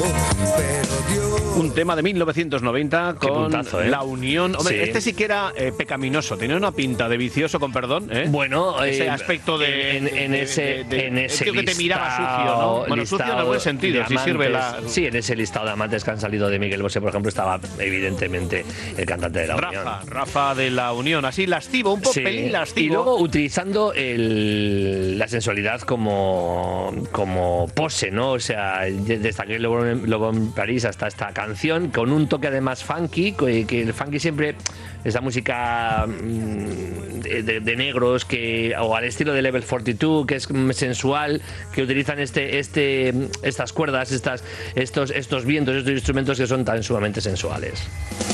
Un tema de 1990 con puntazo, La Unión. Hombre, Sí. Este sí que era pecaminoso, tenía una pinta de vicioso, con perdón, ¿eh? Bueno, ese aspecto de en ese tío que te miraba sucio, ¿no? Bueno, sucio en el buen sentido, si sirve la... Sí, en ese listado de amantes que han salido de Miguel Bosé, por ejemplo, estaba evidentemente el cantante de La Unión. Rafa de La Unión, así lascivo, un poco pelín lascivo. Y luego utilizando la sensualidad como pose, ¿no? O sea, desde aquel Lobo en París hasta esta canción, con un toque además funky, que el funky siempre, esa música de negros, o al estilo de Level 42, que es sensual, que utilizan estas cuerdas, estos vientos, estos instrumentos que son tan sumamente sensuales.